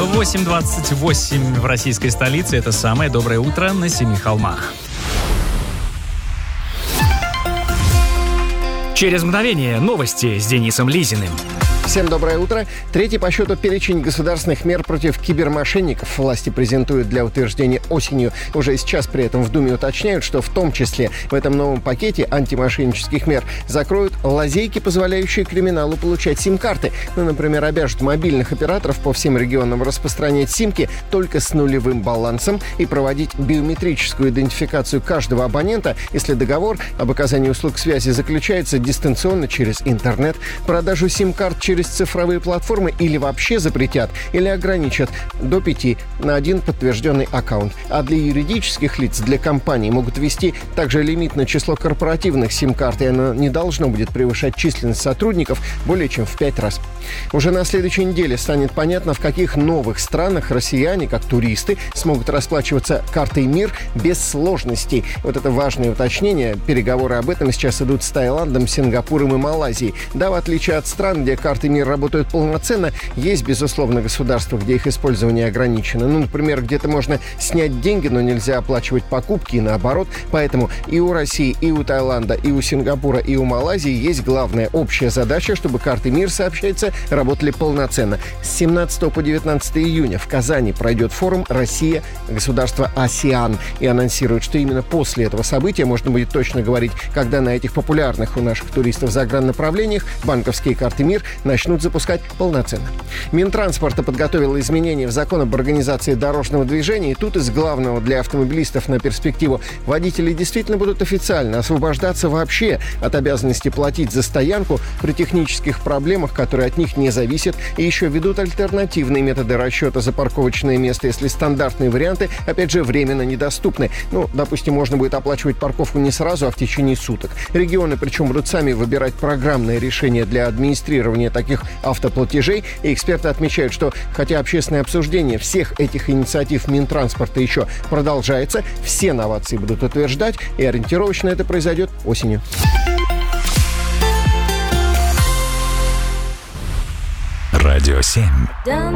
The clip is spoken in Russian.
8:28 в российской столице. Это самое доброе утро на Семи холмах. Через мгновение новости с Денисом Лизиным. Всем доброе утро. Третий по счету перечень государственных мер против кибермошенников власти презентуют для утверждения осенью. Уже сейчас при этом в Думе уточняют, что в том числе в этом новом пакете антимошеннических мер закроют лазейки, позволяющие криминалу получать сим-карты. Например, обяжут мобильных операторов по всем регионам распространять симки только с нулевым балансом и проводить биометрическую идентификацию каждого абонента, если договор об оказании услуг связи заключается дистанционно через интернет. Продажу сим-карт через цифровые платформы или вообще запретят, или ограничат до 5 на один подтвержденный аккаунт. А для юридических лиц, для компаний могут ввести также лимит на число корпоративных сим-карт, и оно не должно будет превышать численность сотрудников более чем в 5 раз. Уже на следующей неделе станет понятно, в каких новых странах россияне, как туристы, смогут расплачиваться картой МИР без сложностей. Вот это важное уточнение. Переговоры об этом сейчас идут с Таиландом, Сингапуром и Малайзией. Да, в отличие от стран, где карты МИР работают полноценно, есть, безусловно, государства, где их использование ограничено. Например, где-то можно снять деньги, но нельзя оплачивать покупки и наоборот. Поэтому и у России, и у Таиланда, и у Сингапура, и у Малайзии есть главная общая задача, чтобы карты МИР, сообщается, работали полноценно. С 17 по 19 июня в Казани пройдет форум «Россия. Государство АСЕАН». И анонсируют, что именно после этого события можно будет точно говорить, когда на этих популярных у наших туристов заграннаправлениях банковские карты МИР начнут запускать полноценно. Минтранспорта подготовила изменения в закон об организации дорожного движения. И тут из главного для автомобилистов на перспективу: водители действительно будут официально освобождаться вообще от обязанности платить за стоянку при технических проблемах, которые от них не зависят. И еще ведут альтернативные методы расчета за парковочное место, если стандартные варианты, опять же, временно недоступны. Допустим, можно будет оплачивать парковку не сразу, а в течение суток. Регионы, причем, будут сами выбирать программное решение для администрирования таких автоплатежей. И эксперты отмечают, что хотя общественное обсуждение всех этих инициатив Минтранспорта еще продолжается, все новации будут утверждать, и ориентировочно это произойдет осенью. Радио 7.